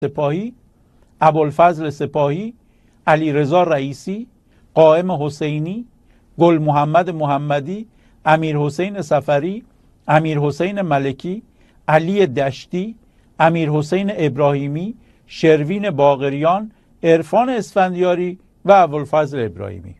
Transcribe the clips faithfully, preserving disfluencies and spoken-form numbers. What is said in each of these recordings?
سپاهی، ابوالفضل سپاهی، علیرضا رئیسی، قائم حسینی، گل محمد محمدی، امیر حسین صفری، امیر حسین ملکی، علی دشتی، امیر حسین ابراهیمی، شروین باقریان، عرفان اسفندیاری و ابوالفضل ابراهیمی.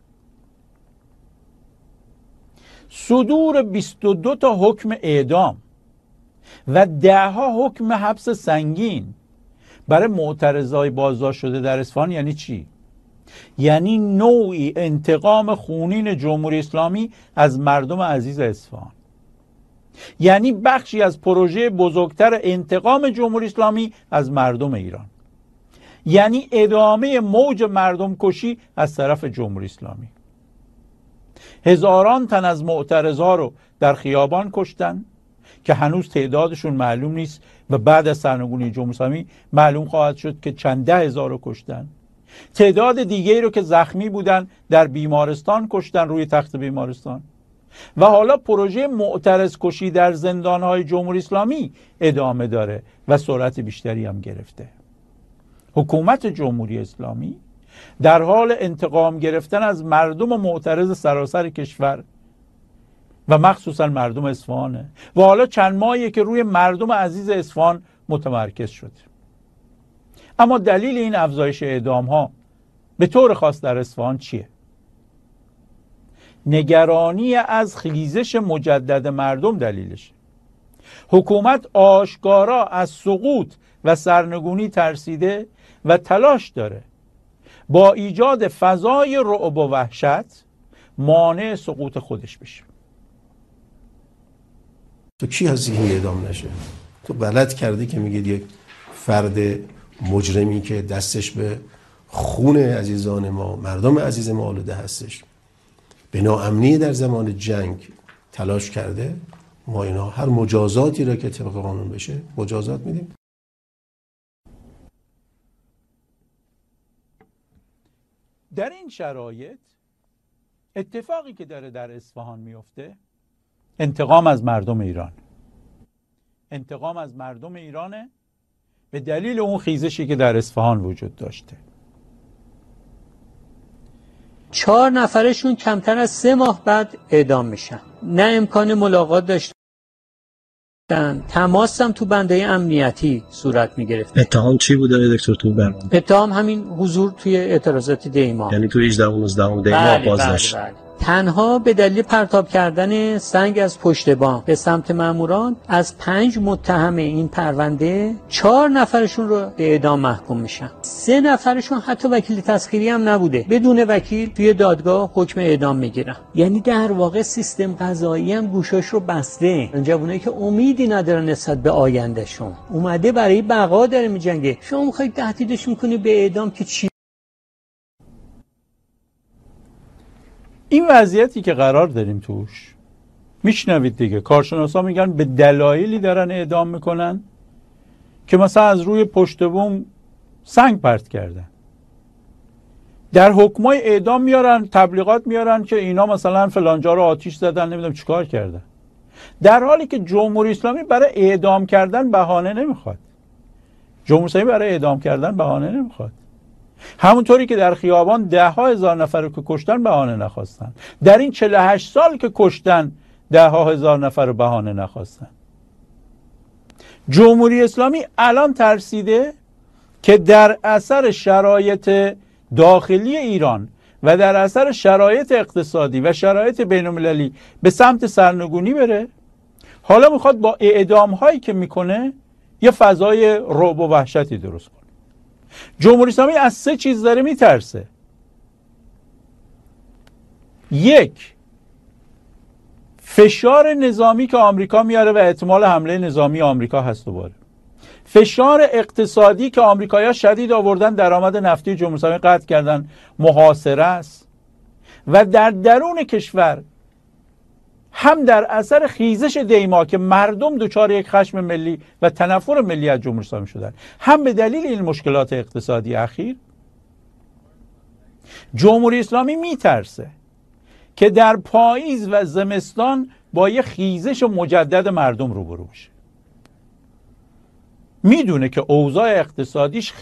صدور بیست و دو تا حکم اعدام و ده ها حکم حبس سنگین برای معترضای بازداشت شده در اصفهان یعنی چی؟ یعنی نوعی انتقام خونین جمهوری اسلامی از مردم عزیز اصفهان، یعنی بخشی از پروژه بزرگتر انتقام جمهوری اسلامی از مردم ایران، یعنی ادامه موج مردم کشی از طرف جمهوری اسلامی. هزاران تن از معترضا رو در خیابان کشتن که هنوز تعدادشون معلوم نیست و بعد از سرنگونی جمهوری اسلامی معلوم خواهد شد که چند ده هزار رو کشتن. تعداد دیگری رو که زخمی بودن در بیمارستان کشتن، روی تخت بیمارستان. و حالا پروژه معترض کشی در زندانهای جمهوری اسلامی ادامه داره و سرعت بیشتری هم گرفته. حکومت جمهوری اسلامی در حال انتقام گرفتن از مردم معترض سراسر کشور و مخصوصا مردم اصفهانه و حالا چند ماهیه که روی مردم عزیز اصفهان متمرکز شده. اما دلیل این افزایش اعدام ها به طور خاص در اصفهان چیه؟ نگرانی از خیزش مجدد مردم دلیلشه. حکومت آشکارا از سقوط و سرنگونی ترسیده و تلاش داره با ایجاد فضای رعب و وحشت مانع سقوط خودش بشه. تو کی هستی که اعدام نشه؟ تو بلد کردی که میگید یک فرد مجرمی که دستش به خون عزیزان ما، مردم عزیز ما آلوده هستش، به ناامنی در زمان جنگ تلاش کرده، ما اینا هر مجازاتی را که طبق قانون بشه مجازات میدیم. در این شرایط اتفاقی که داره در اصفهان میفته انتقام از مردم ایران انتقام از مردم ایرانه به دلیل اون خیزشی که در اصفهان وجود داشته. چهار نفرشون کمتر از سه ماه بعد اعدام میشن. نه امکان ملاقات داشتن، تماس هم تو بنده امنیتی صورت میگرفت. اتهام چی بوده دکتر تو برنامه؟ اتهام همین حضور توی اعتراضات دیما، یعنی تو هجده و نوزده دیما بله بازداشت. بله بله. تنها به دلیل پرتاب کردن سنگ از پشت بام به سمت ماموران از پنج متهم این پرونده چهار نفرشون رو به اعدام محکوم میشن. سه نفرشون حتی وکیل تسخیری هم نبوده، بدون وکیل توی دادگاه حکم اعدام میگیرن. یعنی در واقع سیستم قضایی هم گوشاش رو بسته. جوونایی که امیدی ندارن نسبت به آیندهشون، اومده برای بقا داره میجنگه. شما میخواید تهدیدشون کنی به اعدام که چی؟ این وضعیتی که قرار داریم توش، میشنوید دیگه، کارشناسا میگن به دلایلی دارن اعدام میکنن که مثلا از روی پشت بوم سنگ پرت کردن. در حکمای اعدام میارن، تبلیغات میارن که اینا مثلا فلانجا رو آتیش زدن، نمیدونم چیکار کردن، در حالی که جمهوری اسلامی برای اعدام کردن بهانه نمیخواد. جمهوری اسلامی برای اعدام کردن بهانه نمیخواد. همونطوری که در خیابان ده ها هزار نفر رو که کشتن بهانه نخواستن، در این چهل و هشت سال که کشتن ده ها هزار نفر رو بهانه نخواستن. جمهوری اسلامی الان ترسیده که در اثر شرایط داخلی ایران و در اثر شرایط اقتصادی و شرایط بین المللی به سمت سرنگونی بره. حالا میخواد با اعدام هایی که میکنه یه فضای رعب و وحشتی درست کنه. جمهوری اسلامی از سه چیز داره میترسه. یک، فشار نظامی که آمریکا میاره و احتمال حمله نظامی آمریکا هست دوباره. فشار اقتصادی که آمریکایی‌ها شدید آوردن، درآمد نفتی جمهوری اسلامی قطع کردن، محاصره است. و در درون کشور هم در اثر خیزش دیما که مردم دچار یک خشم ملی و تنفر ملی از جمهوری اسلامی شدن، هم به دلیل این مشکلات اقتصادی اخیر، جمهوری اسلامی میترسه که در پاییز و زمستان با یک خیزش مجدد مردم روبرو بشه. میدونه که اوضاع اقتصادیش